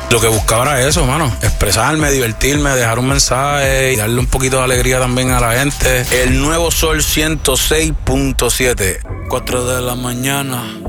Lo que buscaba era eso, mano. Expresarme, divertirme, dejar un mensaje y darle un poquito de alegría también a la gente. El Nuevo Sol 106.7. 4 de la mañana.